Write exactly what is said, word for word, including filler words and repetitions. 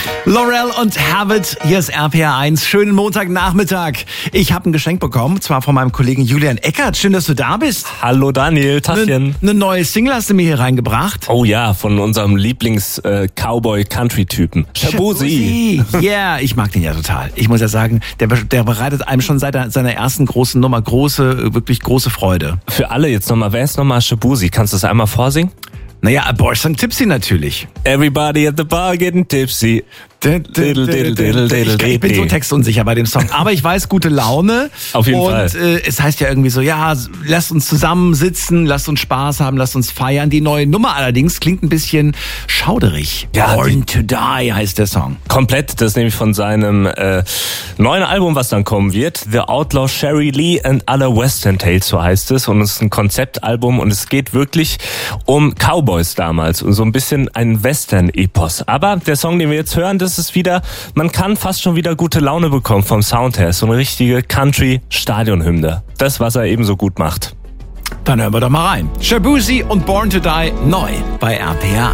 Laurel und Habit, hier ist R P R eins. Schönen Montagnachmittag. Ich habe ein Geschenk bekommen, zwar von meinem Kollegen Julian Eckert. Schön, dass du da bist. Hallo Daniel, Tachchen. Eine ne neue Single hast du mir hier reingebracht. Oh ja, von unserem Lieblings-Cowboy-Country-Typen. Shaboozey. Ja, yeah, ich mag den ja total. Ich muss ja sagen, der, der bereitet einem schon seit seiner ersten großen Nummer große, wirklich große Freude. Für alle jetzt nochmal, wer ist nochmal Shaboozey? Kannst du das einmal vorsingen? Naja, Boys and Tipsy natürlich. Everybody at the bar getting tipsy. Ich, ich bin so textunsicher bei dem Song, aber ich weiß, gute Laune. Auf jeden und, Fall. Und äh, es heißt ja irgendwie so, ja, lasst uns zusammensitzen, lasst uns Spaß haben, lasst uns feiern. Die neue Nummer allerdings klingt ein bisschen schauderig. Ja, Born to Die heißt der Song. Komplett, das ist nämlich von seinem äh, neuen Album, was dann kommen wird. The Outlaw Sherry Lee and Other Western Tales, so heißt es. Und es ist ein Konzeptalbum und es geht wirklich um Cowboys damals und so ein bisschen ein Western-Epos. Aber der Song, den wir jetzt hören, das ist wieder, man kann fast schon wieder gute Laune bekommen vom Sound her. So eine richtige Country-Stadionhymne. Das, was er eben so gut macht. Dann hören wir doch mal rein. Shaboozey und Born to Die neu bei R P R eins.